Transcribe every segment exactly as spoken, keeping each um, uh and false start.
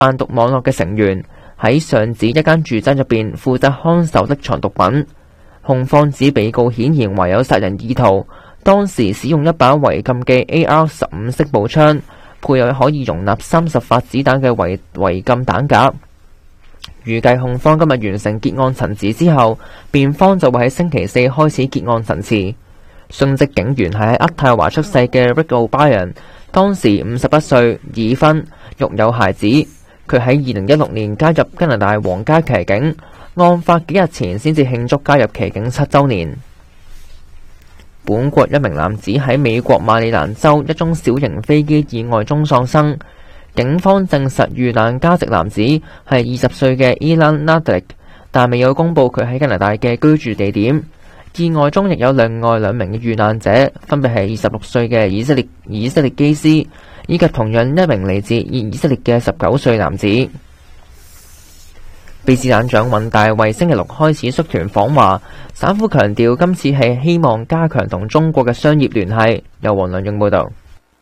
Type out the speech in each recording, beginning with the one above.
販毒網絡嘅成員，喺上址一間住宅入邊負責看守匿藏毒品。控方指被告顯然懷有殺人意圖，當時使用一把違禁嘅 A R 十五式步槍，配有可以容納三十發子彈嘅違違禁彈夾。預計控方今日完成結案陳詞之後，辯方就會喺星期四開始結案陳詞。殉職警員係喺渥太華出世嘅 Rick O'Brien， 當時五十一歲，已婚，育有孩子。佢喺二零一六年加入加拿大皇家騎警，案發幾日前先至慶祝加入騎警七週年。本國一名男子喺美國馬里蘭州一宗小型飛機意外中喪生，警方證實遇難加籍男子係二十歲嘅 Elan Nadek， 但未有公佈佢喺加拿大嘅居住地點。意外中亦有另外兩名嘅遇難者，分別係二十六歲嘅以色列以色列機師，以及同樣一名嚟自以色列嘅十九歲男子。秘書省長尹大衛星期六開始率團訪華，省府強調今次係希望加強同中國嘅商業聯繫。由黃良勇報導。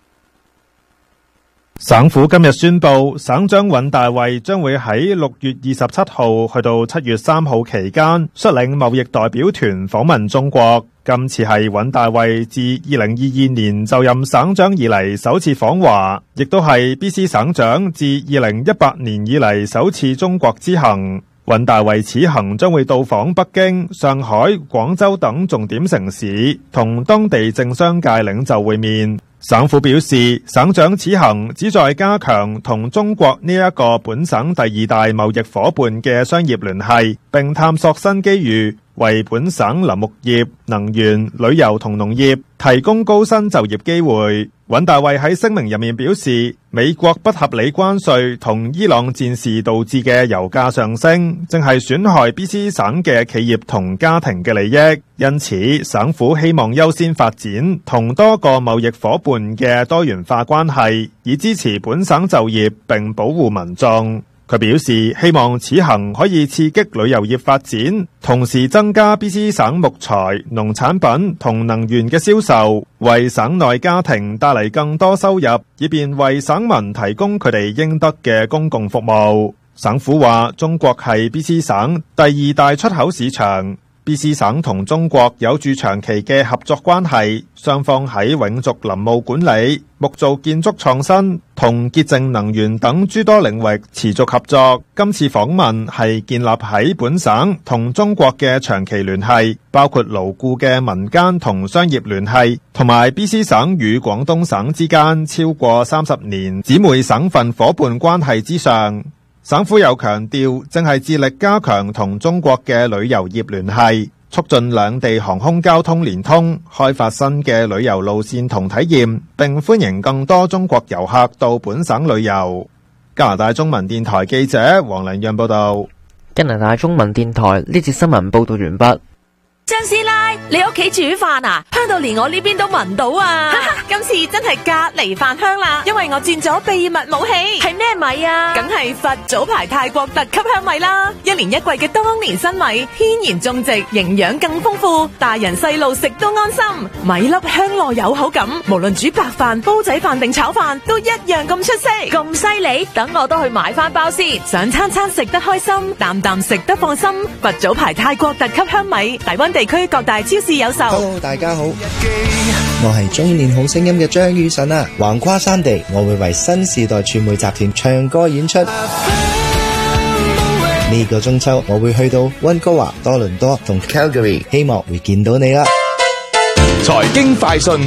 省府今日宣布，省長尹大衛將會喺六月二十七號去到七月三號期間，率領貿易代表團訪問中國。今次係尹大衛自二零二二年就任省長以嚟首次訪華，亦都係 B C 省長自二零一八年以嚟首次中國之行。尹大衛此行將會到訪北京、上海、廣州等重點城市，同當地政商界領袖會面。省府表示，省長此行旨在加強同中國呢一個本省第二大貿易夥伴嘅商業聯繫，並探索新機遇，為本省林木業、能源、旅遊同農業提供高薪就業機會。尹大衛喺聲明入面表示，美國不合理關稅同伊朗戰事導致嘅油價上升，正係損害 B C 省嘅企業同家庭嘅利益。因此，省府希望優先發展同多個貿易夥伴嘅多元化關係，以支持本省就業並保護民眾。佢表示，希望此行可以刺激旅遊業發展，同時增加 B C 省木材、農產品同能源嘅銷售，為省內家庭帶嚟更多收入，以便為省民提供佢哋應得嘅公共服務。省府話，中國係 B C 省第二大出口市場。B C 省同中國有住長期嘅合作關係，雙方喺永續林務管理、木造建築創新同潔淨能源等諸多領域持續合作。今次訪問係建立喺本省同中國嘅長期聯繫，包括牢固嘅民間同商業聯繫，同埋 B C 省與廣東省之間超過三十年姊妹省份夥伴關係之上。省府又強調，正係致力加強同中國嘅旅遊業聯繫，促進兩地航空交通連通，開發新嘅旅遊路線同體驗，並歡迎更多中國遊客到本省旅遊。加拿大中文電台記者黃良陽報道。 加拿大中文電台呢節新聞報道完畢。 張師奶，你屋企煮飯啊？香到連我呢邊都聞到啊！今次真係隔離飯香啦，因為我轉咗秘密武器。係咩米啊？梗係佛祖牌泰國特級香米啦！一年一季嘅當年新米，天然種植，營養更豐富，大人細路食都安心。米粒香糯有口感，無論煮白飯、煲仔飯定炒飯，都一樣咁出色。咁犀利，等我都去買翻包先。想餐餐食得開心，啖啖食得放心。佛祖牌泰國特級香米，大灣地區各大超市有售。 Hello， 大家好，我係中意練好聲音嘅張雨晨啊！橫跨三地，我會為新時代傳媒集團唱歌演出。呢個中秋，我會去到溫哥華、多倫多同 Calgary， 希望會見到你啦。 財經快訊，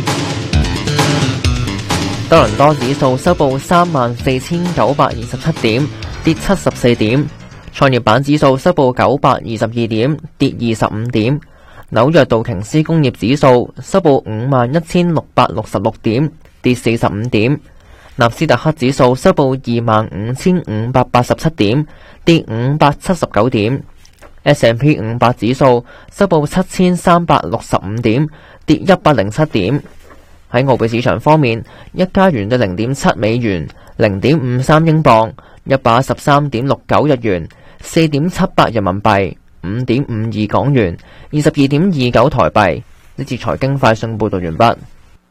多倫多指數收報三萬四千九百二十七點，跌七十四點。創業板指數收報九百二十二點，跌二十五點。紐約道瓊斯工業指數收報五萬一千六百六十六點，跌四十五點。納斯達克指數收報二萬五千五百八十七點，跌五百七十九點。S and P 五百指數收報七千三百六十五點，跌一百零七點。喺澳幣市場方面，一加元對零點七美元，零點五三英鎊，一百一十三點六九日元，四點七八人民幣，五點五二港元，二十二點二九台幣。呢次財經快訊報道完畢。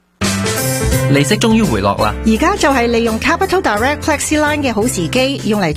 利息終於回落啦， 而家就係利用 Capital Direct Flexi Line 嘅好時機，用嚟